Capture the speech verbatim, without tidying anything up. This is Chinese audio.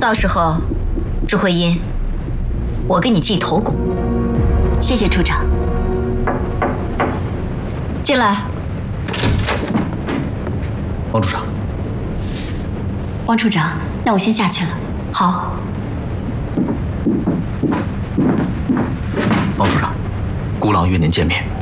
到时候，朱慧英，我给你记头骨。 谢谢处长。 进来。 王处长。 王处长，那我先下去了。 好。 王处长，孤狼约您见面。